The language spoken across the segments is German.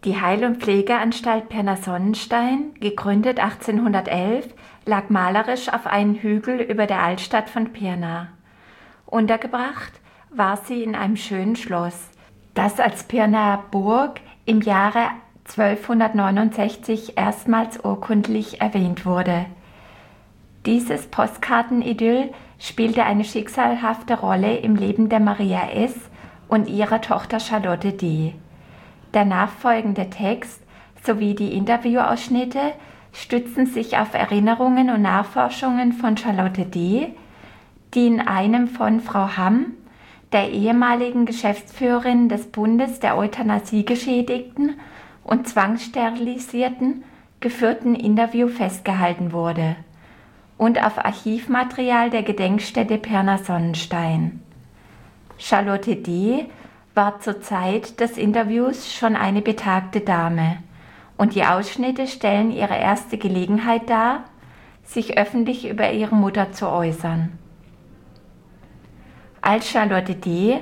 Die Heil- und Pflegeanstalt Pirna-Sonnenstein, gegründet 1811, lag malerisch auf einem Hügel über der Altstadt von Pirna. Untergebracht war sie in einem schönen Schloss, das als Pirnaer Burg im Jahre 1269 erstmals urkundlich erwähnt wurde. Dieses Postkartenidyll spielte eine schicksalhafte Rolle im Leben der Maria S. und ihrer Tochter Charlotte D. Der nachfolgende Text sowie die Interviewausschnitte stützen sich auf Erinnerungen und Nachforschungen von Charlotte D., die in einem von Frau Hamm, der ehemaligen Geschäftsführerin des Bundes der Euthanasiegeschädigten und Zwangssterilisierten, geführten Interview festgehalten wurde und auf Archivmaterial der Gedenkstätte Pirna-Sonnenstein. Charlotte D. war zur Zeit des Interviews schon eine betagte Dame und die Ausschnitte stellen ihre erste Gelegenheit dar, sich öffentlich über ihre Mutter zu äußern. Als Charlotte D.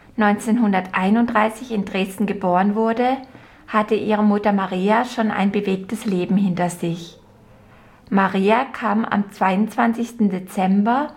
1931 in Dresden geboren wurde, hatte ihre Mutter Maria schon ein bewegtes Leben hinter sich. Maria kam am 22. Dezember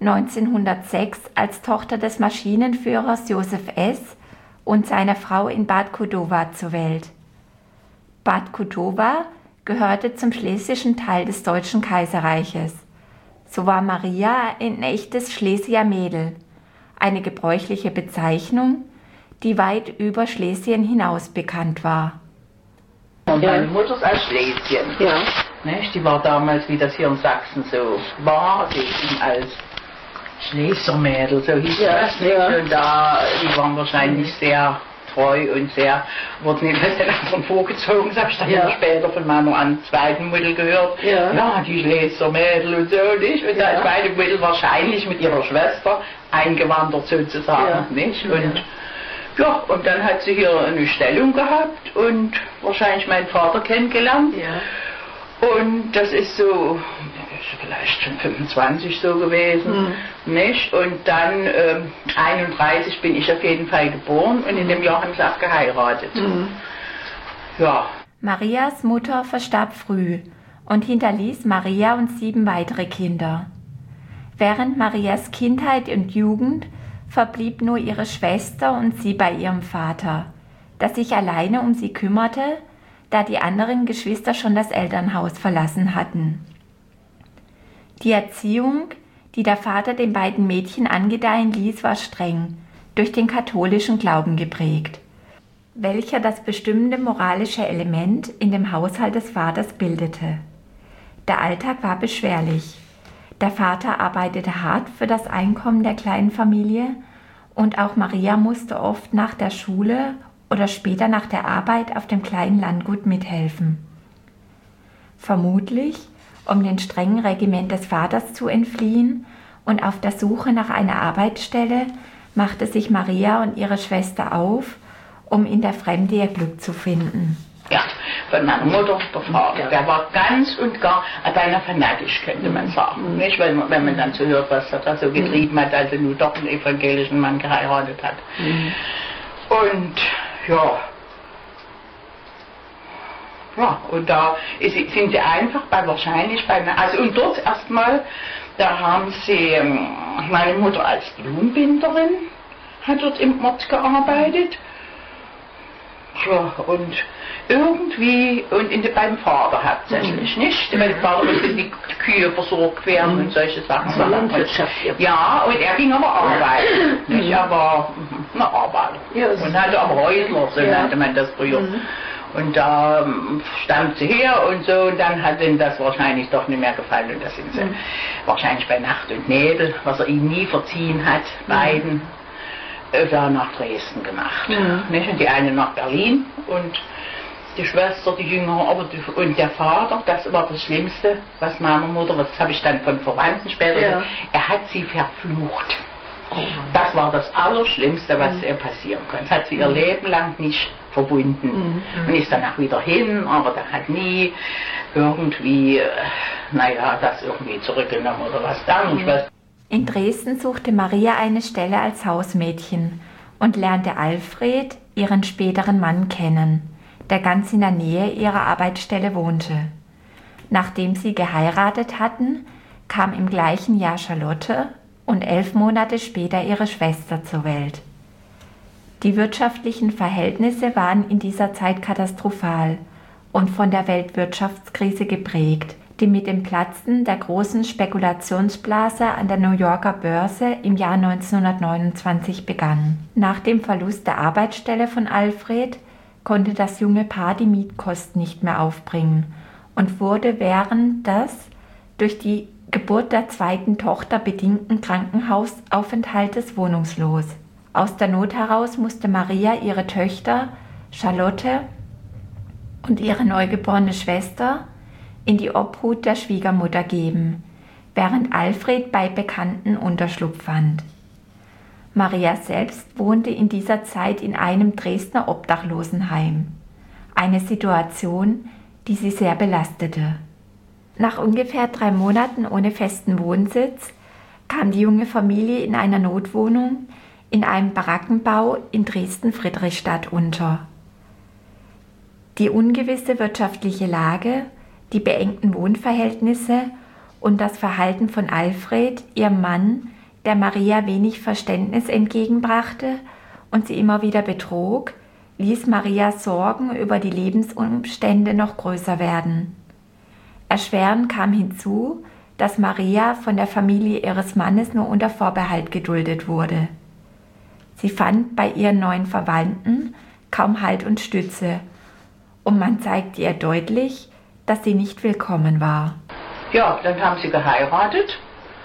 1906 als Tochter des Maschinenführers Josef S. und seiner Frau in Bad Kudowa zur Welt. Bad Kudowa gehörte zum schlesischen Teil des Deutschen Kaiserreiches. So war Maria ein echtes Schlesier-Mädel, eine gebräuchliche Bezeichnung, die weit über Schlesien hinaus bekannt war. Und meine Mutter ist aus Schlesien. Ja. Nicht? Die war damals, wie das hier in Sachsen so war, die ging als Schlesiermädel, so hieß das. Nicht? Ja. Und da, die waren wahrscheinlich sehr treu und sehr, wurden immer den anderen vorgezogen. Das habe ich dann später von meiner zweiten Mutter gehört. Ja, die Schlesiermädel und so, nicht? Und die zweite Mutter wahrscheinlich mit ihrer Schwester eingewandert sozusagen, nicht? Und ja, und dann hat sie hier eine Stellung gehabt und wahrscheinlich meinen Vater kennengelernt. Ja. Und das ist so, vielleicht schon 25 so gewesen, nicht? Und dann 31 bin ich auf jeden Fall geboren und in dem Jahr haben sie auch geheiratet. Ja. Marias Mutter verstarb früh und hinterließ Maria und 7 weitere Kinder. Während Marias Kindheit und Jugend verblieb nur ihre Schwester und sie bei ihrem Vater, der sich alleine um sie kümmerte, da die anderen Geschwister schon das Elternhaus verlassen hatten. Die Erziehung, die der Vater den beiden Mädchen angedeihen ließ, war streng, durch den katholischen Glauben geprägt, welcher das bestimmende moralische Element in dem Haushalt des Vaters bildete. Der Alltag war beschwerlich. Der Vater arbeitete hart für das Einkommen der kleinen Familie und auch Maria musste oft nach der Schule oder später nach der Arbeit auf dem kleinen Landgut mithelfen. Vermutlich, um dem strengen Regiment des Vaters zu entfliehen und auf der Suche nach einer Arbeitsstelle, machte sich Maria und ihre Schwester auf, um in der Fremde ihr Glück zu finden. Ja, von meiner Mutter, der Vater, der war ganz und gar beinahe fanatisch, könnte man sagen. Nicht, wenn man dann so hört, was er da so getrieben hat, also nur doch einen evangelischen Mann geheiratet hat. Und ja, und da sind sie einfach also und dort erstmal, da haben sie, meine Mutter als Blumenbinderin hat dort im Ort gearbeitet. Ja, und irgendwie, und beim Vater hauptsächlich, nicht? Weil der Vater musste die Kühe versorgt werden und solche Sachen. Also Landwirtschaft. Ja, und er ging aber arbeiten, nicht? Aber, Arbeiter. Ja, und hatte aber Häusler, so nannte man das früher. Und da stammt sie her und so, und dann hat ihnen das wahrscheinlich doch nicht mehr gefallen. Und da sind sie wahrscheinlich bei Nacht und Nebel, was er ihnen nie verziehen hat, beiden, da nach Dresden gemacht. Nicht? Und die eine nach Berlin und die Schwester, die Jüngere, und der Vater, das war das Schlimmste, was meiner Mutter, das habe ich dann von Verwandten später gesagt, er hat sie verflucht. Das war das Allerschlimmste, was ihr passieren konnte. Das hat sie ihr Leben lang nicht verbunden. Und ist danach wieder hin, aber der hat nie irgendwie, das irgendwie zurückgenommen oder was dann. In Dresden suchte Maria eine Stelle als Hausmädchen und lernte Alfred, ihren späteren Mann, kennen, der ganz in der Nähe ihrer Arbeitsstelle wohnte. Nachdem sie geheiratet hatten, kam im gleichen Jahr Charlotte und 11 Monate später ihre Schwester zur Welt. Die wirtschaftlichen Verhältnisse waren in dieser Zeit katastrophal und von der Weltwirtschaftskrise geprägt, die mit dem Platzen der großen Spekulationsblase an der New Yorker Börse im Jahr 1929 begann. Nach dem Verlust der Arbeitsstelle von Alfred konnte das junge Paar die Mietkosten nicht mehr aufbringen und wurde während des durch die Geburt der zweiten Tochter bedingten Krankenhausaufenthaltes wohnungslos. Aus der Not heraus musste Maria ihre Töchter Charlotte und ihre neugeborene Schwester in die Obhut der Schwiegermutter geben, während Alfred bei Bekannten Unterschlupf fand. Maria selbst wohnte in dieser Zeit in einem Dresdner Obdachlosenheim, eine Situation, die sie sehr belastete. Nach ungefähr 3 Monaten ohne festen Wohnsitz kam die junge Familie in einer Notwohnung in einem Barackenbau in Dresden-Friedrichstadt unter. Die ungewisse wirtschaftliche Lage, die beengten Wohnverhältnisse und das Verhalten von Alfred, ihrem Mann, der Maria wenig Verständnis entgegenbrachte und sie immer wieder betrog, ließ Marias Sorgen über die Lebensumstände noch größer werden. Erschwerend kam hinzu, dass Maria von der Familie ihres Mannes nur unter Vorbehalt geduldet wurde. Sie fand bei ihren neuen Verwandten kaum Halt und Stütze und man zeigte ihr deutlich, dass sie nicht willkommen war. Ja, dann haben sie geheiratet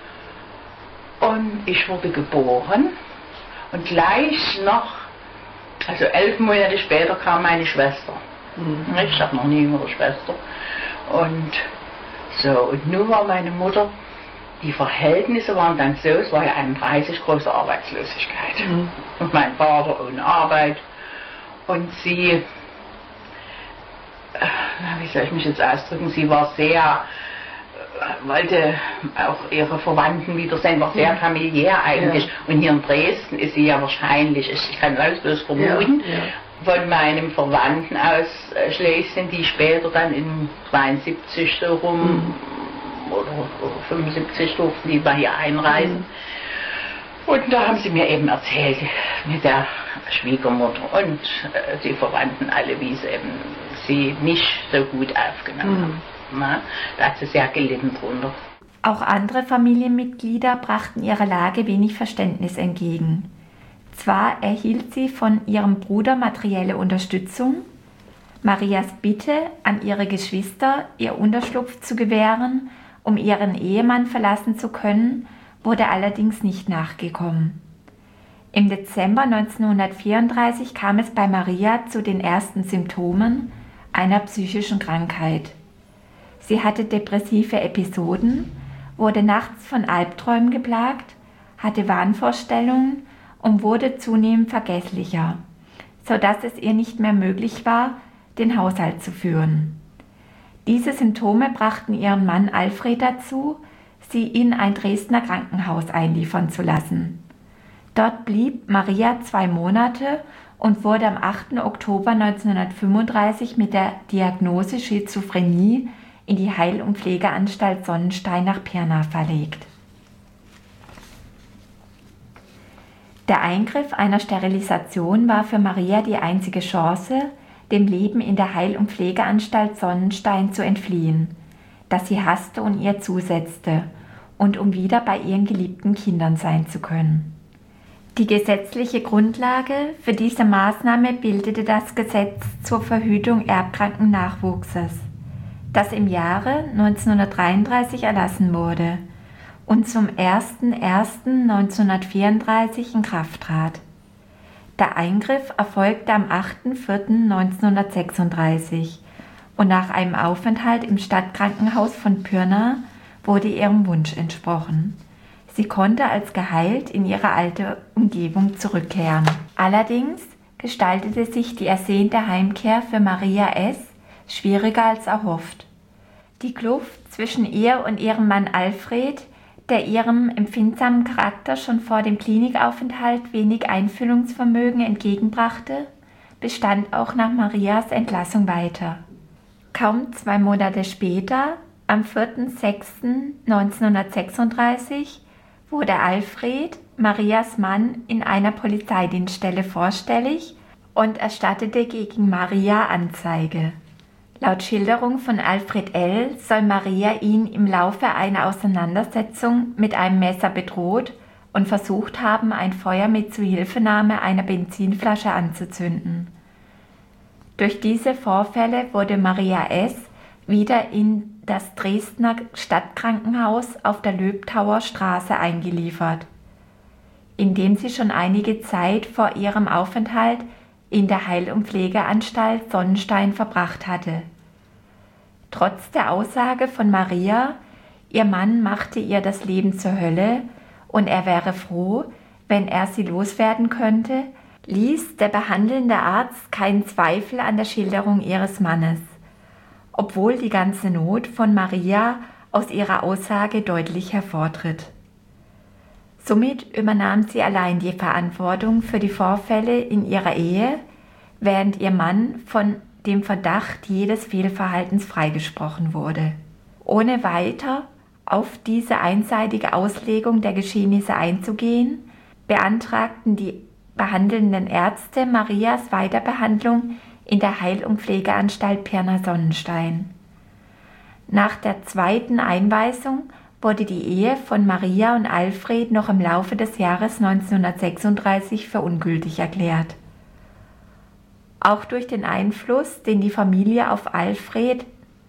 und ich wurde geboren und gleich noch, also 11 Monate später kam meine Schwester. Ich habe noch nie jüngere Schwester. Und so, und nun war meine Mutter, die Verhältnisse waren dann so, es war ja 31 große Arbeitslosigkeit. Und mein Vater ohne Arbeit. Und sie, wie soll ich mich jetzt ausdrücken, sie war sehr, wollte auch ihre Verwandten wiedersehen, war sehr familiär eigentlich. Ja. Und hier in Dresden ist sie ja wahrscheinlich, ich kann es bloß vermuten, von meinem Verwandten aus Schlesien, die später dann in 72 so rum oder 75 durften die mal hier einreisen. Und da haben sie mir eben erzählt mit der Schwiegermutter und die Verwandten alle, wie sie eben sie nicht so gut aufgenommen haben. Da hat sie sehr gelitten drunter. Auch andere Familienmitglieder brachten ihrer Lage wenig Verständnis entgegen. Zwar erhielt sie von ihrem Bruder materielle Unterstützung, Marias Bitte an ihre Geschwister, ihr Unterschlupf zu gewähren, um ihren Ehemann verlassen zu können, wurde allerdings nicht nachgekommen. Im Dezember 1934 kam es bei Maria zu den ersten Symptomen einer psychischen Krankheit. Sie hatte depressive Episoden, wurde nachts von Albträumen geplagt, hatte Wahnvorstellungen und wurde zunehmend vergesslicher, sodass es ihr nicht mehr möglich war, den Haushalt zu führen. Diese Symptome brachten ihren Mann Alfred dazu, sie in ein Dresdner Krankenhaus einliefern zu lassen. Dort blieb Maria 2 Monate und wurde am 8. Oktober 1935 mit der Diagnose Schizophrenie in die Heil- und Pflegeanstalt Sonnenstein nach Pirna verlegt. Der Eingriff einer Sterilisation war für Maria die einzige Chance, dem Leben in der Heil- und Pflegeanstalt Sonnenstein zu entfliehen, das sie hasste und ihr zusetzte, und um wieder bei ihren geliebten Kindern sein zu können. Die gesetzliche Grundlage für diese Maßnahme bildete das Gesetz zur Verhütung erbkranken Nachwuchses, das im Jahre 1933 erlassen wurde und zum 01.01.1934 in Kraft trat. Der Eingriff erfolgte am 8.04.1936 und nach einem Aufenthalt im Stadtkrankenhaus von Pirna wurde ihrem Wunsch entsprochen. Sie konnte als geheilt in ihre alte Umgebung zurückkehren. Allerdings gestaltete sich die ersehnte Heimkehr für Maria S. schwieriger als erhofft. Die Kluft zwischen ihr und ihrem Mann Alfred, der ihrem empfindsamen Charakter schon vor dem Klinikaufenthalt wenig Einfühlungsvermögen entgegenbrachte, bestand auch nach Marias Entlassung weiter. Kaum 2 Monate später, am 4.6.1936, wurde Alfred, Marias Mann, in einer Polizeidienststelle vorstellig und erstattete gegen Maria Anzeige. Laut Schilderung von Alfred L. soll Maria ihn im Laufe einer Auseinandersetzung mit einem Messer bedroht und versucht haben, ein Feuer mit Zuhilfenahme einer Benzinflasche anzuzünden. Durch diese Vorfälle wurde Maria S. wieder in das Dresdner Stadtkrankenhaus auf der Löbtauer Straße eingeliefert, in dem sie schon einige Zeit vor ihrem Aufenthalt in der Heil- und Pflegeanstalt Sonnenstein verbracht hatte. Trotz der Aussage von Maria, ihr Mann machte ihr das Leben zur Hölle und er wäre froh, wenn er sie loswerden könnte, ließ der behandelnde Arzt keinen Zweifel an der Schilderung ihres Mannes, obwohl die ganze Not von Maria aus ihrer Aussage deutlich hervortritt. Somit übernahm sie allein die Verantwortung für die Vorfälle in ihrer Ehe, während ihr Mann von dem Verdacht jedes Fehlverhaltens freigesprochen wurde. Ohne weiter auf diese einseitige Auslegung der Geschehnisse einzugehen, beantragten die behandelnden Ärzte Marias Weiterbehandlung in der Heil- und Pflegeanstalt Pirna Sonnenstein. Nach der zweiten Einweisung wurde die Ehe von Maria und Alfred noch im Laufe des Jahres 1936 für ungültig erklärt. Auch durch den Einfluss, den die Familie auf Alfred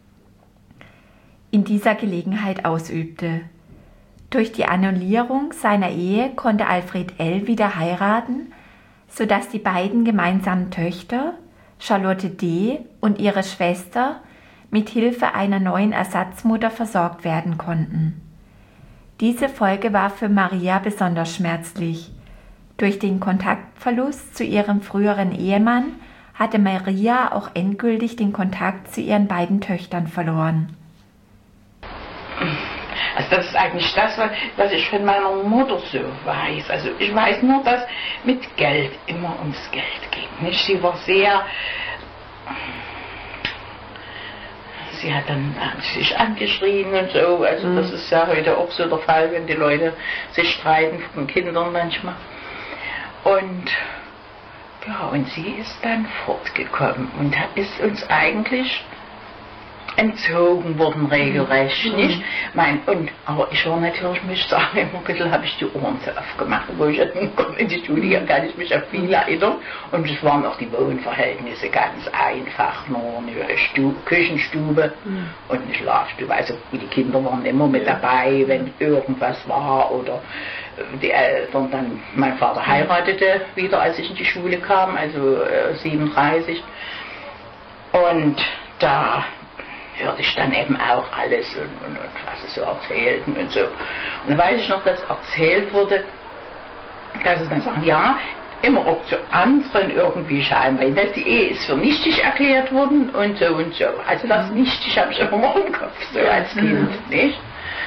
in dieser Gelegenheit ausübte. Durch die Annullierung seiner Ehe konnte Alfred L. wieder heiraten, sodass die beiden gemeinsamen Töchter, Charlotte D. und ihre Schwester, mit Hilfe einer neuen Ersatzmutter versorgt werden konnten. Diese Folge war für Maria besonders schmerzlich. Durch den Kontaktverlust zu ihrem früheren Ehemann hatte Maria auch endgültig den Kontakt zu ihren beiden Töchtern verloren. Also das ist eigentlich das, was ich von meiner Mutter so weiß. Also ich weiß nur, dass mit Geld immer ums Geld ging. Nicht? Sie war sehr... Sie hat dann sich angeschrien und so. Also das ist ja heute auch so der Fall, wenn die Leute sich streiten von Kindern manchmal. Und ja, und sie ist dann fortgekommen und ist uns eigentlich entzogen worden, regelrecht, nicht? Aber ich war natürlich, muss ich sagen, immer ein bisschen habe ich die Ohren zu aufgemacht, wo ich in die Schule ging, kann ich mich an viel erinnern. Und es waren auch die Wohnverhältnisse ganz einfach, nur eine Küchenstube und eine Schlafstube. Also die Kinder waren immer mit dabei, wenn irgendwas war oder die Eltern dann, mein Vater heiratete wieder, als ich in die Schule kam, also 37. Und da hörte ich dann eben auch alles und was sie so erzählten und so. Und dann weiß ich noch, dass erzählt wurde, dass sie dann sagen, ja, immer auch zu anderen irgendwie scheinbar, dass die Ehe ist für nichtig erklärt worden und so und so. Also das nichtig habe ich immer noch im Kopf, so als Kind, nicht?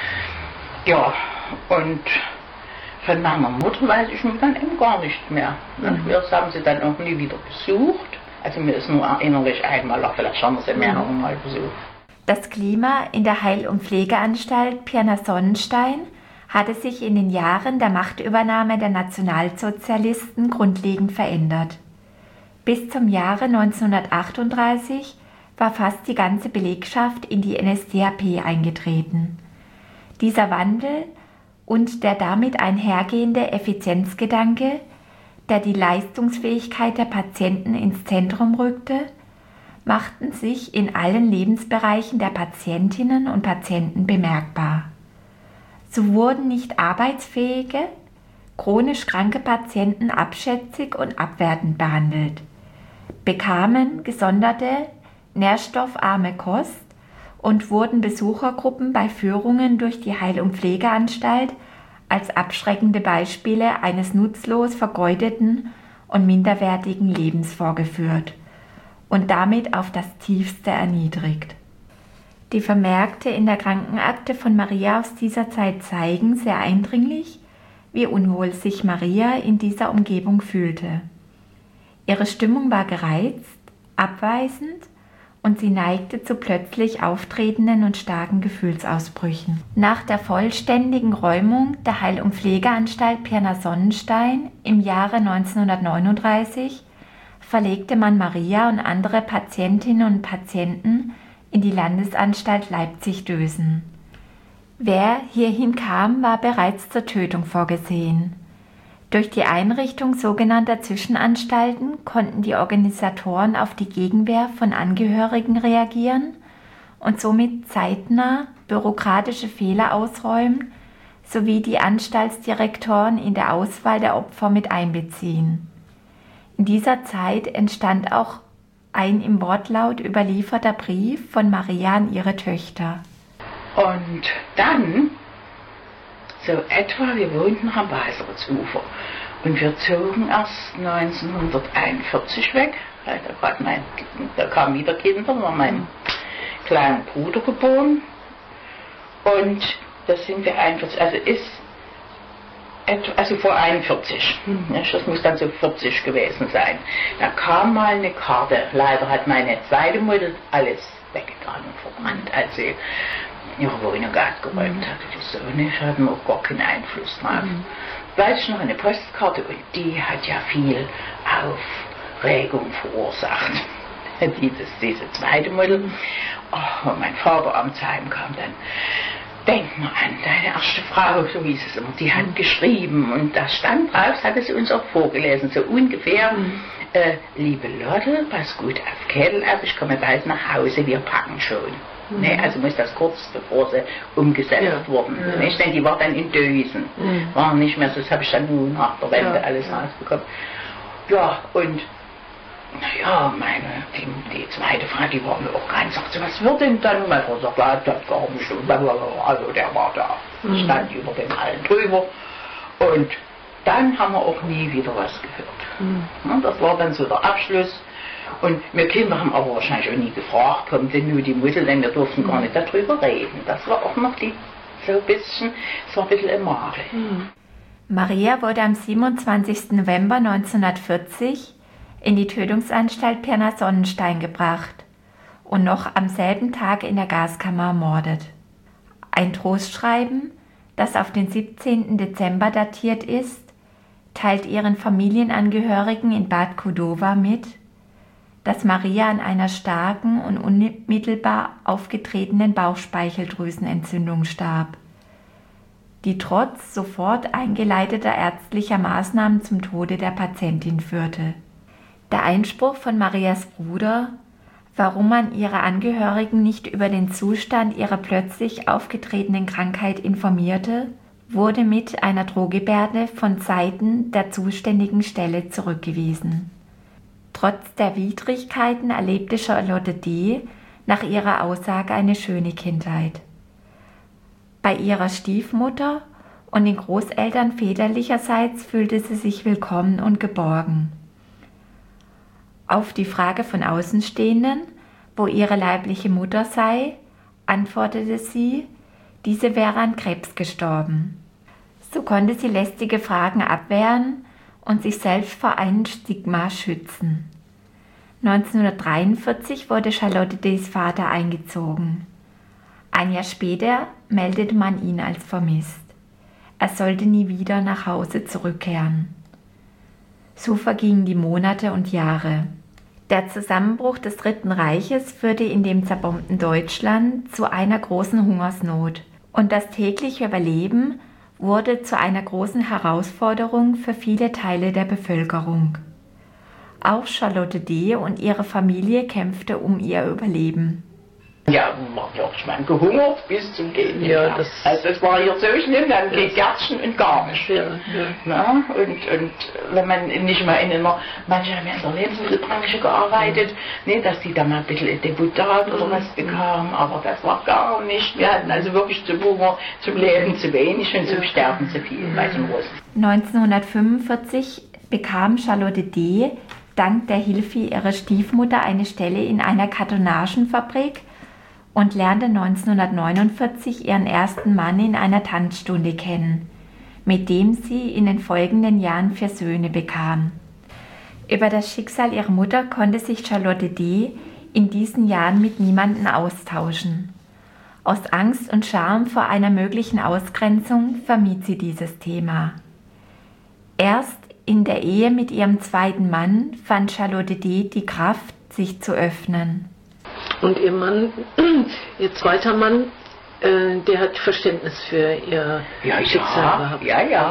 Ja, und von meiner Mutter weiß ich dann eben gar nicht mehr. Das haben sie dann auch nie wieder besucht. Also mir ist nur erinnerlich einmal, vielleicht haben wir sie mehrere Mal besucht. Das Klima in der Heil- und Pflegeanstalt Pirna Sonnenstein hatte sich in den Jahren der Machtübernahme der Nationalsozialisten grundlegend verändert. Bis zum Jahre 1938 war fast die ganze Belegschaft in die NSDAP eingetreten. Dieser Wandel und der damit einhergehende Effizienzgedanke, der die Leistungsfähigkeit der Patienten ins Zentrum rückte, machten sich in allen Lebensbereichen der Patientinnen und Patienten bemerkbar. So wurden nicht arbeitsfähige, chronisch kranke Patienten abschätzig und abwertend behandelt, bekamen gesonderte, nährstoffarme Kost und wurden Besuchergruppen bei Führungen durch die Heil- und Pflegeanstalt als abschreckende Beispiele eines nutzlos vergeudeten und minderwertigen Lebens vorgeführt und damit auf das Tiefste erniedrigt. Die Vermerke in der Krankenakte von Maria aus dieser Zeit zeigen sehr eindringlich, wie unwohl sich Maria in dieser Umgebung fühlte. Ihre Stimmung war gereizt, abweisend und sie neigte zu plötzlich auftretenden und starken Gefühlsausbrüchen. Nach der vollständigen Räumung der Heil- und Pflegeanstalt Pirna Sonnenstein im Jahre 1939 verlegte man Maria und andere Patientinnen und Patienten in die Landesanstalt Leipzig-Dösen. Wer hierhin kam, war bereits zur Tötung vorgesehen. Durch die Einrichtung sogenannter Zwischenanstalten konnten die Organisatoren auf die Gegenwehr von Angehörigen reagieren und somit zeitnah bürokratische Fehler ausräumen sowie die Anstaltsdirektoren in der Auswahl der Opfer mit einbeziehen. In dieser Zeit entstand auch ein im Wortlaut überlieferter Brief von Maria an ihre Töchter. Und dann, so etwa, wir wohnten am Weißeritzufer und wir zogen erst 1941 weg, weil da kamen wieder Kinder, war mein kleiner Bruder geboren und da sind wir 41, also vor 41, das muss dann so 40 gewesen sein. Da kam mal eine Karte, leider hat meine zweite Mutter alles weggetan und verbrannt, als sie ihre Wohnung abgeräumt hatte. Die Söhne hatten auch gar keinen Einfluss drauf. Weiß ich noch eine Postkarte und die hat ja viel Aufregung verursacht. Diese zweite Mutter. Oh, und mein Vater abends heimkam dann. Denk mal an deine erste Frau, so hieß es immer, die hat geschrieben und da stand drauf, das hatte sie uns auch vorgelesen, so ungefähr, liebe Lotte, pass gut auf Kädel auf, ich komme bald nach Hause, wir packen schon. Ne, also muss das kurz bevor sie umgesetzt wurden. Ne, ich denke, die war dann in Dösen, war nicht mehr so, das habe ich dann nur nach der Wende alles rausbekommen. Ja, und naja, die zweite Frau, die war mir auch ganz, sagt so, was wird denn dann? Mein Vater sagt, das gar nicht, also der war da, stand über dem allen drüber und dann haben wir auch nie wieder was gehört. Das war dann so der Abschluss und wir Kinder haben aber wahrscheinlich auch nie gefragt, kommt denn nur die Mutter, denn wir durften gar nicht darüber reden. Das war auch noch so ein bisschen im Makel. Maria wurde am 27. November 1940 in die Tötungsanstalt Pirna Sonnenstein gebracht und noch am selben Tag in der Gaskammer ermordet. Ein Trostschreiben, das auf den 17. Dezember datiert ist, teilt ihren Familienangehörigen in Bad Kudowa mit, dass Maria an einer starken und unmittelbar aufgetretenen Bauchspeicheldrüsenentzündung starb, die trotz sofort eingeleiteter ärztlicher Maßnahmen zum Tode der Patientin führte. Der Einspruch von Marias Bruder, warum man ihre Angehörigen nicht über den Zustand ihrer plötzlich aufgetretenen Krankheit informierte, wurde mit einer Drohgebärde von Seiten der zuständigen Stelle zurückgewiesen. Trotz der Widrigkeiten erlebte Charlotte D. nach ihrer Aussage eine schöne Kindheit. Bei ihrer Stiefmutter und den Großeltern väterlicherseits fühlte sie sich willkommen und geborgen. Auf die Frage von Außenstehenden, wo ihre leibliche Mutter sei, antwortete sie, diese wäre an Krebs gestorben. So konnte sie lästige Fragen abwehren und sich selbst vor einem Stigma schützen. 1943 wurde Charlotte D.s Vater eingezogen. Ein Jahr später meldete man ihn als vermisst. Er sollte nie wieder nach Hause zurückkehren. So vergingen die Monate und Jahre. Der Zusammenbruch des Dritten Reiches führte in dem zerbombten Deutschland zu einer großen Hungersnot und das tägliche Überleben wurde zu einer großen Herausforderung für viele Teile der Bevölkerung. Auch Charlotte D. und ihre Familie kämpfte um ihr Überleben. Ja, ich meine, gehungert bis zum Gehen. Ja, also es war hier so schlimm, dann geht Gärtchen und gar nicht. Ja, und wenn man nicht mal manche haben ja in der Lebensmittelbranche gearbeitet, ne, dass die da mal ein bisschen Deputat oder was bekamen, aber das war gar nicht. Wir hatten also wirklich zum Hunger, zum Leben zu wenig und zum Sterben zu viel bei den Russen. 1945 bekam Charlotte D. dank der Hilfe ihrer Stiefmutter eine Stelle in einer Kartonagenfabrik und lernte 1949 ihren ersten Mann in einer Tanzstunde kennen, mit dem sie in den folgenden Jahren 4 Söhne bekam. Über das Schicksal ihrer Mutter konnte sich Charlotte D. in diesen Jahren mit niemandem austauschen. Aus Angst und Scham vor einer möglichen Ausgrenzung vermied sie dieses Thema. Erst in der Ehe mit ihrem zweiten Mann fand Charlotte D. die Kraft, sich zu öffnen. Und ihr Mann, ihr zweiter Mann, der hat Verständnis für ihr Schicksal gehabt. Ja.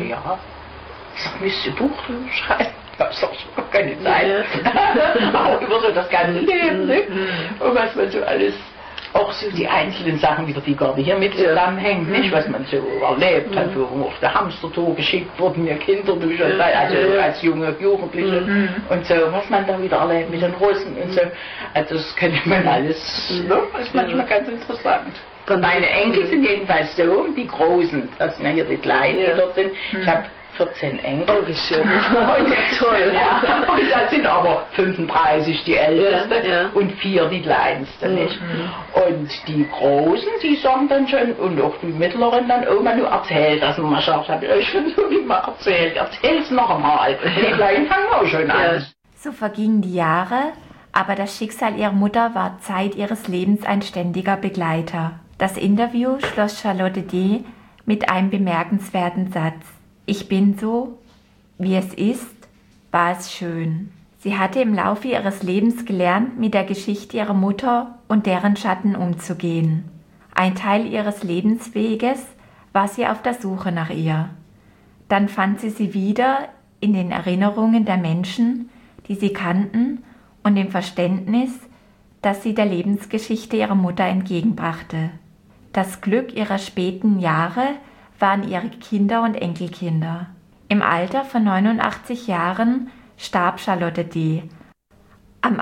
Ich müsste ein Buch drüber schreiben. Da ist doch schon keine Zeit. Aber über so das ganze Leben, ne? Und was man so alles, auch so die einzelnen Sachen wieder, die gerade hier mit zusammenhängen, nicht? Was man so erlebt hat, wo wir auf der Hamstertour geschickt wurden, mir Kinderbücher, also als junge Jugendliche und so, was man da wieder erlebt mit den Russen und so. Also das kennt man alles, ne? Das ist manchmal ganz interessant. Meine Enkel sind jedenfalls so, die Großen, das sind ja hier die Kleinen, die dort sind. Ich habe 14 Enkel. Oh, wie schön. Toll. Ja. Und das sind aber 35 die Älteste und 4 die Kleinste, nicht? Und die Großen, die sagen dann schon, und auch die Mittleren dann, Oma, du erzähl das mal, ich habe euch schon so wie mal erzählt, erzähl's noch einmal. Die Kleinen fangen auch schon an. So vergingen die Jahre, aber das Schicksal ihrer Mutter war Zeit ihres Lebens ein ständiger Begleiter. Das Interview schloss Charlotte D. mit einem bemerkenswerten Satz. Ich bin so, wie es ist, war es schön. Sie hatte im Laufe ihres Lebens gelernt, mit der Geschichte ihrer Mutter und deren Schatten umzugehen. Ein Teil ihres Lebensweges war sie auf der Suche nach ihr. Dann fand sie wieder in den Erinnerungen der Menschen, die sie kannten, und im Verständnis, das sie der Lebensgeschichte ihrer Mutter entgegenbrachte. Das Glück ihrer späten Jahre waren ihre Kinder und Enkelkinder. Im Alter von 89 Jahren starb Charlotte D. am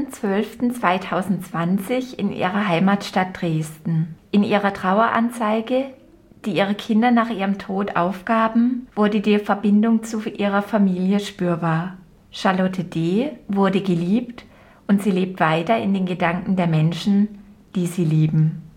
8.12.2020 in ihrer Heimatstadt Dresden. In ihrer Traueranzeige, die ihre Kinder nach ihrem Tod aufgaben, wurde die Verbindung zu ihrer Familie spürbar. Charlotte D. wurde geliebt und sie lebt weiter in den Gedanken der Menschen, die sie lieben.